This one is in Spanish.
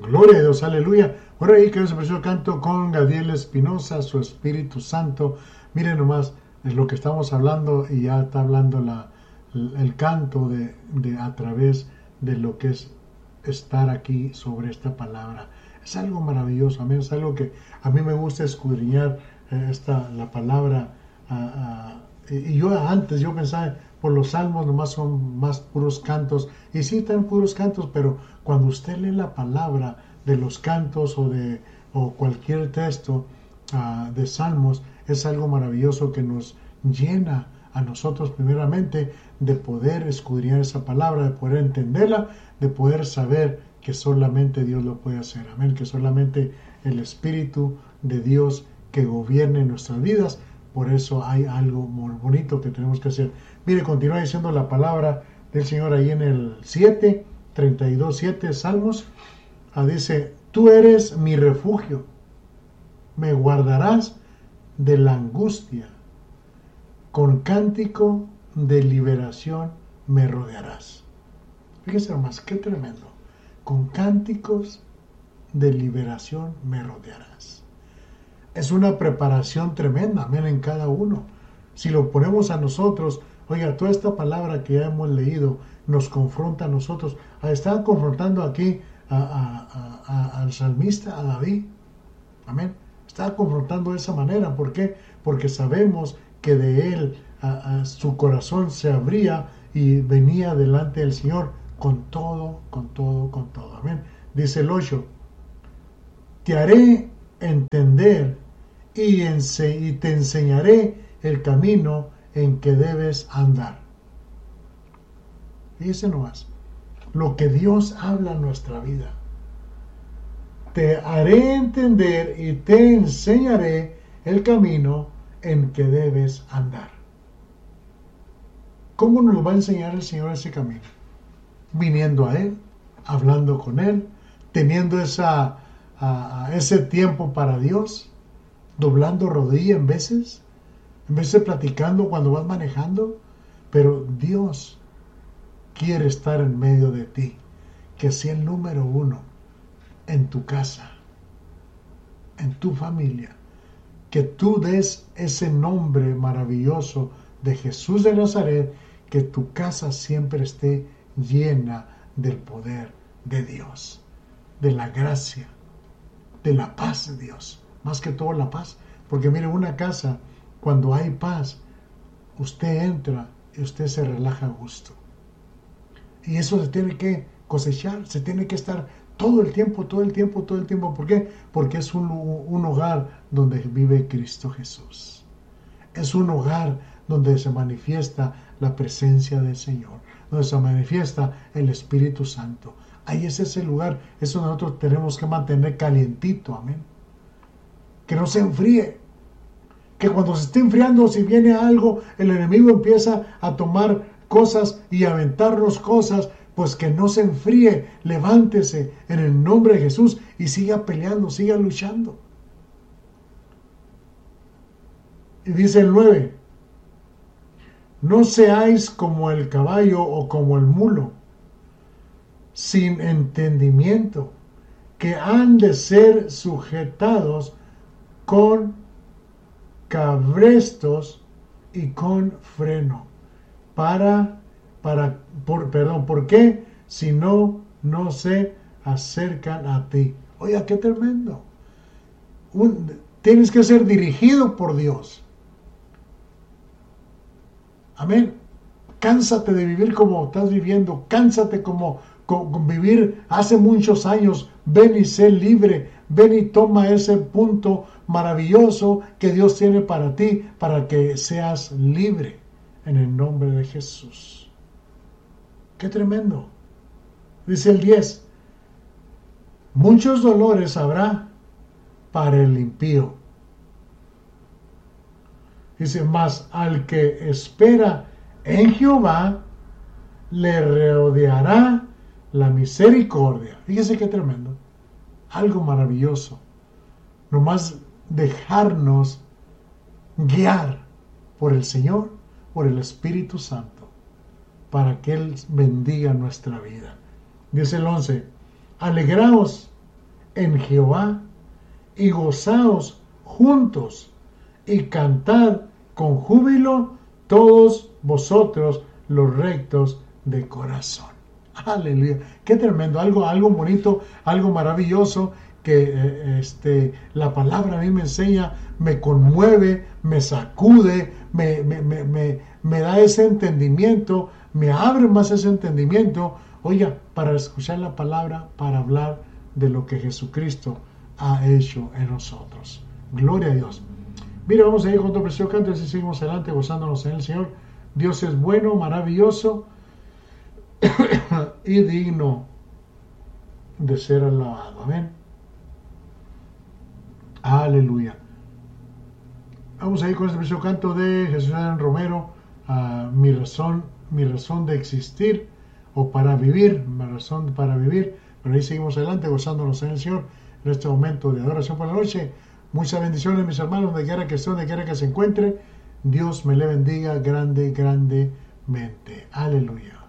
Gloria a Dios, aleluya. Ahora ahí que ese precioso canto con Gadiel Espinosa, su Espíritu Santo. Miren nomás lo que estamos hablando, y ya está hablando el canto de a través de lo que es estar aquí sobre esta palabra. Es algo maravilloso, amén. Es algo que a mí me gusta escudriñar la palabra. Y yo antes, yo pensaba, por los salmos nomás son más puros cantos, y sí están puros cantos, pero cuando usted lee la palabra de los cantos o cualquier texto de salmos, es algo maravilloso que nos llena a nosotros primeramente de poder escudriñar esa palabra, de poder entenderla, de poder saber que solamente Dios lo puede hacer, amén, que solamente el Espíritu de Dios que gobierne nuestras vidas. Por eso hay algo muy bonito que tenemos que hacer. Mire, continúa diciendo la palabra del Señor ahí en el 32:7, Salmos. Dice, tú eres mi refugio, me guardarás de la angustia, con cántico de liberación me rodearás. Fíjese nomás, qué tremendo. Con cánticos de liberación me rodearás. Es una preparación tremenda, amén, en cada uno. Si lo ponemos a nosotros, oiga, toda esta palabra que ya hemos leído nos confronta a nosotros. Están confrontando aquí al salmista, a David, amén. Está confrontando de esa manera. ¿Por qué? Porque sabemos que de él su corazón se abría y venía delante del Señor con todo. Amén. Dice el 8, te haré entender y te enseñaré el camino en que debes andar. Fíjese nomás, lo que Dios habla en nuestra vida. Te haré entender y te enseñaré el camino en que debes andar. ¿Cómo nos va a enseñar el Señor ese camino? Viniendo a Él, hablando con Él, teniendo ese tiempo para Dios, doblando rodilla en veces platicando cuando vas manejando, pero Dios quiere estar en medio de ti, que sea el número uno en tu casa, en tu familia, que tú des ese nombre maravilloso de Jesús de Nazaret, que tu casa siempre esté llena del poder de Dios, de la gracia, de la paz de Dios, más que todo la paz, porque mire, una casa, cuando hay paz, usted entra y usted se relaja a gusto, y eso se tiene que cosechar, se tiene que estar todo el tiempo. ¿Por qué? Porque es un hogar donde vive Cristo Jesús, es un hogar donde se manifiesta la presencia del Señor, donde se manifiesta el Espíritu Santo. Ahí es ese lugar, eso nosotros tenemos que mantener calientito, amén. Que no se enfríe, que cuando se esté enfriando, si viene algo, el enemigo empieza a tomar cosas y aventarnos cosas, pues que no se enfríe, levántese en el nombre de Jesús y siga peleando, siga luchando. Y dice el 9, no seáis como el caballo o como el mulo, sin entendimiento, que han de ser sujetados con cabrestos y con freno. ¿Por qué? Si no se acercan a ti. Oiga, qué tremendo. Tienes que ser dirigido por Dios. Amén. Cánsate de vivir como estás viviendo. Cánsate como vivir hace muchos años. Ven y sé libre. Ven y toma ese punto maravilloso que Dios tiene para ti, para que seas libre en el nombre de Jesús. Qué tremendo. Dice el 10. Muchos dolores habrá para el impío. Dice, mas al que espera en Jehová, le rodeará la misericordia. Fíjese qué tremendo. Algo maravilloso. Nomás dejarnos guiar por el Señor, por el Espíritu Santo, para que Él bendiga nuestra vida. Dice el 11, alegraos en Jehová y gozaos juntos y cantad con júbilo todos vosotros los rectos de corazón. Aleluya. Qué tremendo, algo bonito, algo maravilloso que la palabra a mí me enseña, me conmueve, me sacude, me da ese entendimiento, me abre más ese entendimiento, oiga, para escuchar la palabra, para hablar de lo que Jesucristo ha hecho en nosotros. Gloria a Dios. Mira, vamos a ir con otro precioso canto y así seguimos adelante gozándonos en el Señor. Dios es bueno, maravilloso y digno de ser alabado. Amén. Aleluya. Vamos a ir con este precioso canto de Jesús Adán Romero, mi razón de existir, o para vivir, mi razón para vivir. Pero ahí seguimos adelante gozándonos en el Señor en este momento de adoración por la noche. Muchas bendiciones, mis hermanos, donde quiera que esté, donde quiera que se encuentre. Dios me le bendiga grandemente. Aleluya.